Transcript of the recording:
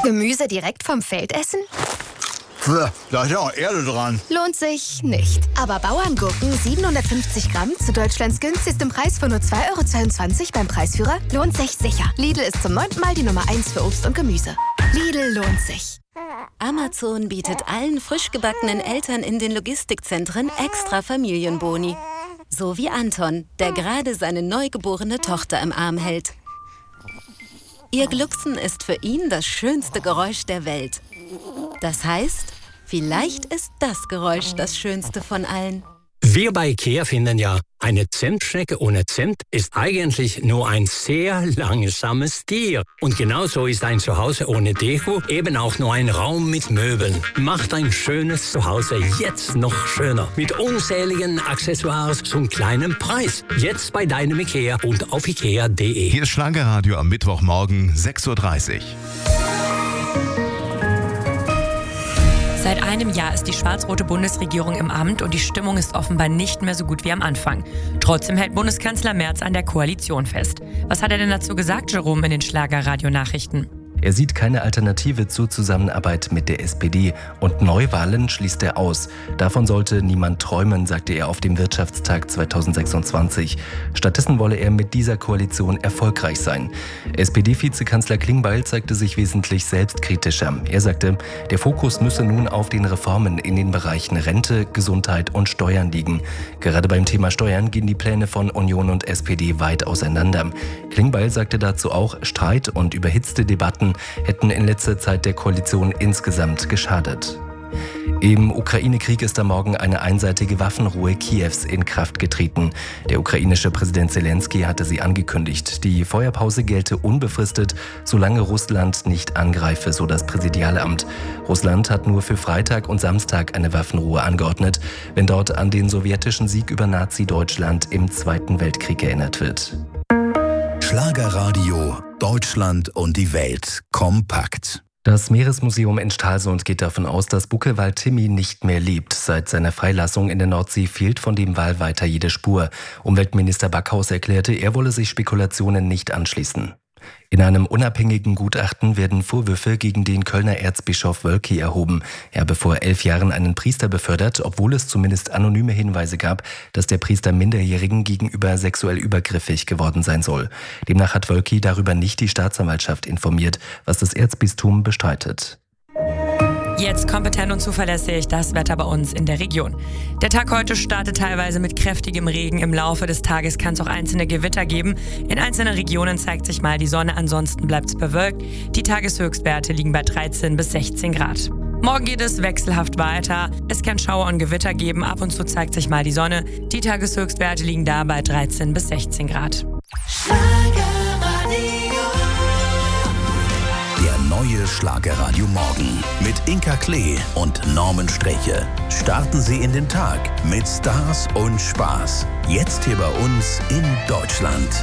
Gemüse direkt vom Feld essen? Da ist ja auch Erde dran. Lohnt sich nicht. Aber Bauerngurken 750 Gramm zu Deutschlands günstigstem Preis von nur 2,22 € beim Preisführer lohnt sich sicher. Lidl ist zum 9. Mal die Nummer 1 für Obst und Gemüse. Lidl lohnt sich. Amazon bietet allen frisch gebackenen Eltern in den Logistikzentren extra Familienboni. So wie Anton, der gerade seine neugeborene Tochter im Arm hält. Ihr Glucksen ist für ihn das schönste Geräusch der Welt. Das heißt, vielleicht ist das Geräusch das schönste von allen. Wir bei IKEA finden ja, eine Zimtschnecke ohne Zimt ist eigentlich nur ein sehr langsames Tier. Und genauso ist ein Zuhause ohne Deko eben auch nur ein Raum mit Möbeln. Macht ein schönes Zuhause jetzt noch schöner. Mit unzähligen Accessoires zum kleinen Preis. Jetzt bei deinem IKEA und auf ikea.de. Hier ist Schlagerradio am Mittwochmorgen 6:30 Uhr. Seit einem Jahr ist die schwarz-rote Bundesregierung im Amt und die Stimmung ist offenbar nicht mehr so gut wie am Anfang. Trotzdem hält Bundeskanzler Merz an der Koalition fest. Was hat er denn dazu gesagt, Jerome, in den Schlager-Radio-Nachrichten? Er sieht keine Alternative zur Zusammenarbeit mit der SPD und Neuwahlen schließt er aus. Davon sollte niemand träumen, sagte er auf dem Wirtschaftstag 2026. Stattdessen wolle er mit dieser Koalition erfolgreich sein. SPD-Vizekanzler Klingbeil zeigte sich wesentlich selbstkritischer. Er sagte, der Fokus müsse nun auf den Reformen in den Bereichen Rente, Gesundheit und Steuern liegen. Gerade beim Thema Steuern gehen die Pläne von Union und SPD weit auseinander. Klingbeil sagte dazu auch, Streit und überhitzte Debatten hätten in letzter Zeit der Koalition insgesamt geschadet. Im Ukraine-Krieg ist am Morgen eine einseitige Waffenruhe Kiews in Kraft getreten. Der ukrainische Präsident Zelensky hatte sie angekündigt. Die Feuerpause gelte unbefristet, solange Russland nicht angreife, so das Präsidialamt. Russland hat nur für Freitag und Samstag eine Waffenruhe angeordnet, wenn dort an den sowjetischen Sieg über Nazi-Deutschland im Zweiten Weltkrieg erinnert wird. Schlagerradio, Deutschland und die Welt kompakt. Das Meeresmuseum in Stralsund geht davon aus, dass Buckelwal Timmy nicht mehr lebt. Seit seiner Freilassung in der Nordsee fehlt von dem Wal weiter jede Spur. Umweltminister Backhaus erklärte, er wolle sich Spekulationen nicht anschließen. In einem unabhängigen Gutachten werden Vorwürfe gegen den Kölner Erzbischof Wölki erhoben. Er habe vor 11 Jahren einen Priester befördert, obwohl es zumindest anonyme Hinweise gab, dass der Priester Minderjährigen gegenüber sexuell übergriffig geworden sein soll. Demnach hat Wölki darüber nicht die Staatsanwaltschaft informiert, was das Erzbistum bestreitet. Jetzt kompetent und zuverlässig das Wetter bei uns in der Region. Der Tag heute startet teilweise mit kräftigem Regen. Im Laufe des Tages kann es auch einzelne Gewitter geben. In einzelnen Regionen zeigt sich mal die Sonne, ansonsten bleibt es bewölkt. Die Tageshöchstwerte liegen bei 13 bis 16 Grad. Morgen geht es wechselhaft weiter. Es kann Schauer und Gewitter geben. Ab und zu zeigt sich mal die Sonne. Die Tageshöchstwerte liegen da bei 13 bis 16 Grad. Der neue Schlagerradio Morgen mit Inka Klee und Norman Streche. Starten Sie in den Tag mit Stars und Spaß. Jetzt hier bei uns in Deutschland.